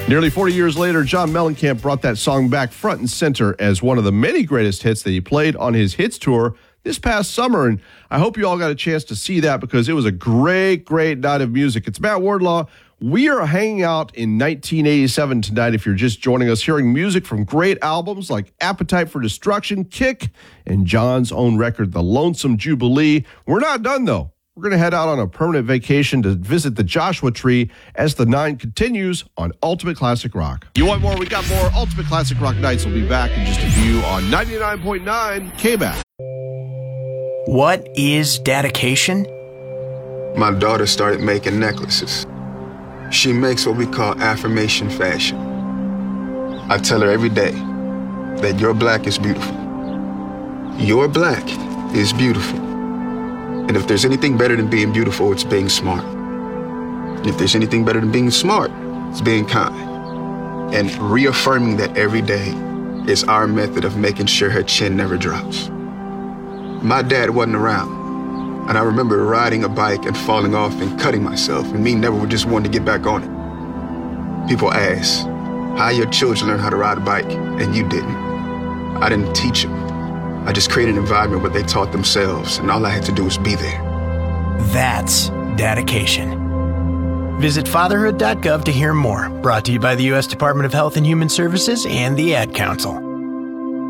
Nearly 40 years later, John Mellencamp brought that song back front and center as one of the many greatest hits that he played on his hits tour this past summer. And I hope you all got a chance to see that because it was a great, great night of music. It's Matt Wardlaw. We are hanging out in 1987 tonight if you're just joining us, hearing music from great albums like Appetite for Destruction, Kick, and John's own record, The Lonesome Jubilee. We're not done, though. We're going to head out on a permanent vacation to visit the Joshua Tree as the 9 continues on Ultimate Classic Rock. You want more? We got more. Ultimate Classic Rock Nights will be back in just a few on 99.9 KBAC. What is dedication? My daughter started making necklaces. She makes what we call affirmation fashion. I tell her every day that your black is beautiful. Your black is beautiful. And if there's anything better than being beautiful, it's being smart. And if there's anything better than being smart, it's being kind. And reaffirming that every day is our method of making sure her chin never drops. My dad wasn't around, and I remember riding a bike and falling off and cutting myself, and me never just wanting to get back on it. People ask, how your children learn how to ride a bike, and you didn't? I didn't teach them. I just created an environment where they taught themselves, and all I had to do was be there. That's dedication. Visit fatherhood.gov to hear more. Brought to you by the U.S. Department of Health and Human Services and the Ad Council.